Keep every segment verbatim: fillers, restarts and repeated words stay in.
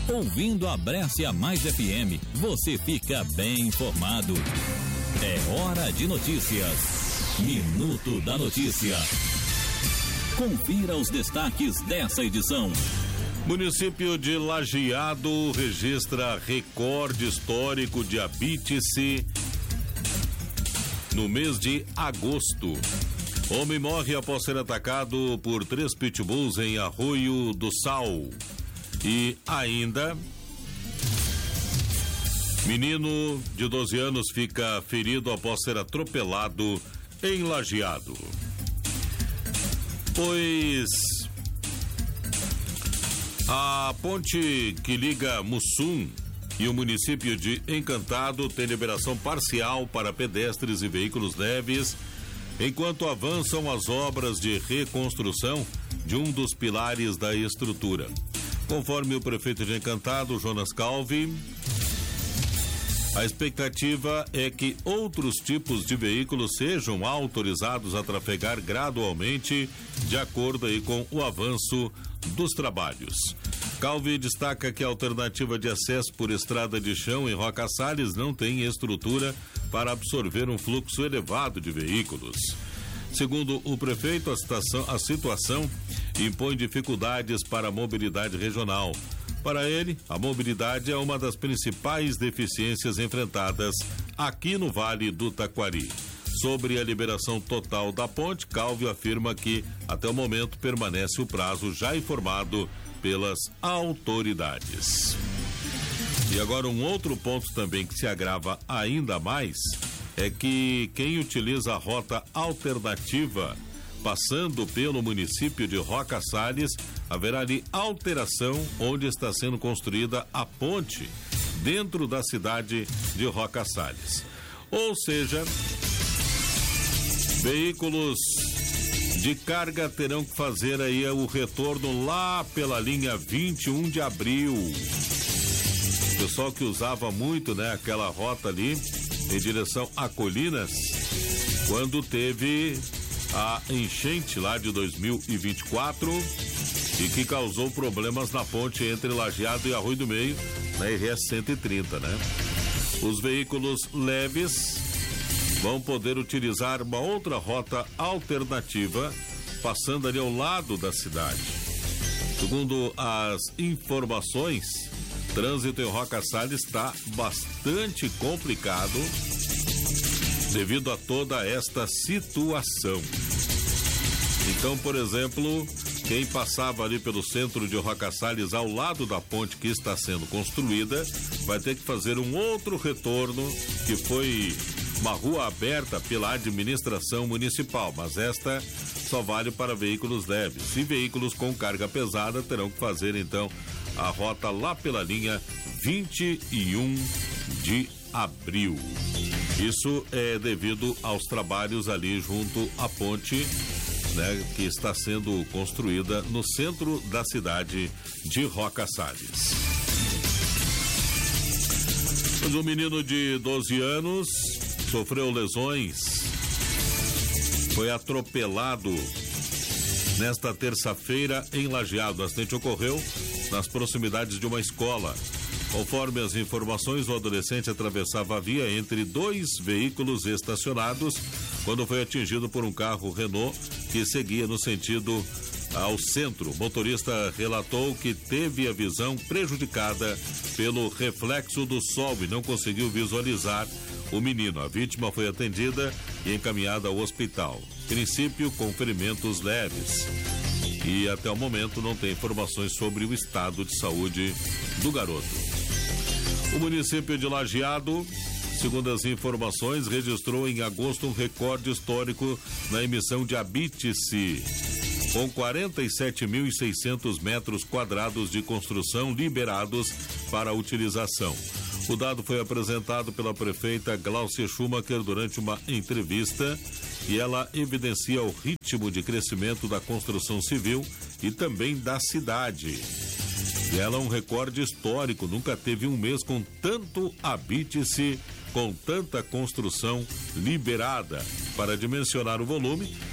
Ouvindo a Brescia Mais F M, você fica bem informado. É hora de notícias. Minuto da Notícia. Confira os destaques dessa edição. Município de Lajeado registra recorde histórico de habite-se no mês de agosto. Homem morre após ser atacado por três pitbulls em Arroio do Sal. E ainda, menino de doze anos fica ferido após ser atropelado em Lajeado. Pois a ponte que liga Mussum e o município de Encantado tem liberação parcial para pedestres e veículos leves, enquanto avançam as obras de reconstrução de um dos pilares da estrutura. Conforme o prefeito de Encantado, Jonas Calvi, a expectativa é que outros tipos de veículos sejam autorizados a trafegar gradualmente, de acordo aí com o avanço dos trabalhos. Calvi destaca que a alternativa de acesso por estrada de chão em Roca Salles não tem estrutura para absorver um fluxo elevado de veículos. Segundo o prefeito, a situação, a situação impõe dificuldades para a mobilidade regional. Para ele, a mobilidade é uma das principais deficiências enfrentadas aqui no Vale do Taquari. Sobre a liberação total da ponte, Calvi afirma que, até o momento, permanece o prazo já informado pelas autoridades. E agora um outro ponto também que se agrava ainda mais é que quem utiliza a rota alternativa passando pelo município de Roca Salles, haverá ali alteração onde está sendo construída a ponte dentro da cidade de Roca Salles. Ou seja, veículos de carga terão que fazer aí o retorno lá pela linha vinte e um de abril. O pessoal que usava muito, né, aquela rota ali em direção a Colinas, quando teve a enchente lá de dois mil e vinte e quatro e que causou problemas na ponte entre Lajeado e Arroio do Meio, na R S cento e trinta, né? Os veículos leves vão poder utilizar uma outra rota alternativa, passando ali ao lado da cidade. Segundo as informações, trânsito em Roca Salles está bastante complicado devido a toda esta situação. Então, por exemplo, quem passava ali pelo centro de Roca Salles ao lado da ponte que está sendo construída, vai ter que fazer um outro retorno, que foi uma rua aberta pela administração municipal, mas esta só vale para veículos leves. E veículos com carga pesada terão que fazer então a rota lá pela linha vinte e um de abril. Isso é devido aos trabalhos ali junto à ponte, né, que está sendo construída no centro da cidade de Roca Salles. Mas um menino de doze anos sofreu lesões, foi atropelado nesta terça-feira em Lajeado. O acidente ocorreu nas proximidades de uma escola. Conforme as informações, o adolescente atravessava a via entre dois veículos estacionados quando foi atingido por um carro Renault que seguia no sentido ao centro. O motorista relatou que teve a visão prejudicada pelo reflexo do sol e não conseguiu visualizar o menino. A vítima foi atendida e encaminhada ao hospital, princípio com ferimentos leves. E até o momento não tem informações sobre o estado de saúde do garoto. O município de Lajeado, segundo as informações, registrou em agosto um recorde histórico na emissão de habite-se, com quarenta e sete mil e seiscentos metros quadrados de construção liberados para a utilização. O dado foi apresentado pela prefeita Glaucia Schumacher durante uma entrevista e ela evidencia o ritmo de crescimento da construção civil e também da cidade. E ela é um recorde histórico, nunca teve um mês com tanto habite-se, com tanta construção liberada. Para dimensionar o volume,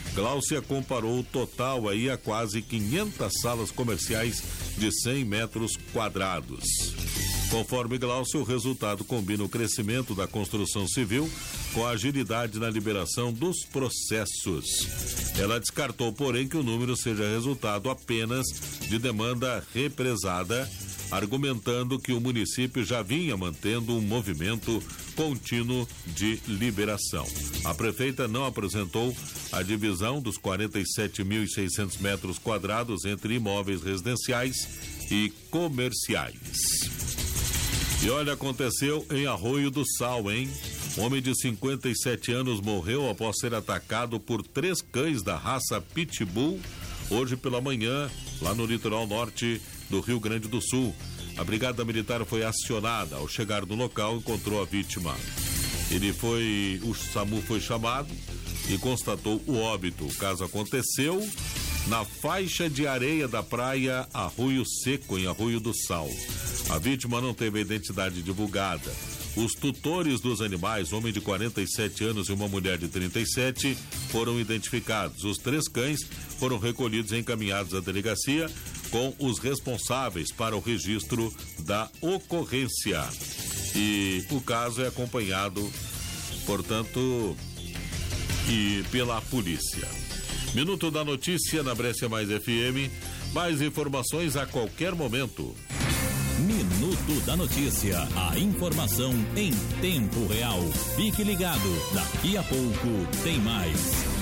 Gláucia comparou o total aí a quase quinhentas salas comerciais de cem metros quadrados. Conforme Gláucia, o resultado combina o crescimento da construção civil com a agilidade na liberação dos processos. Ela descartou, porém, que o número seja resultado apenas de demanda represada, argumentando que o município já vinha mantendo um movimento contínuo de liberação. A prefeita não apresentou a divisão dos quarenta e sete mil e seiscentos metros quadrados entre imóveis residenciais e comerciais. E olha, aconteceu em Arroio do Sal, hein? Homem de cinquenta e sete anos morreu após ser atacado por três cães da raça Pitbull hoje pela manhã, lá no litoral norte do Rio Grande do Sul. A brigada militar foi acionada. Ao chegar no local, encontrou a vítima. Ele foi, o SAMU foi chamado e constatou o óbito. O caso aconteceu na faixa de areia da praia Arroio Seco, em Arroio do Sal. A vítima não teve a identidade divulgada. Os tutores dos animais, homem de quarenta e sete anos e uma mulher de trinta e sete, foram identificados. Os três cães foram recolhidos e encaminhados à delegacia com os responsáveis para o registro da ocorrência. E o caso é acompanhado, portanto, e pela polícia. Minuto da notícia na Brescia Mais F M. Mais informações a qualquer momento. Minuto da Notícia. A informação em tempo real. Fique ligado. Daqui a pouco tem mais.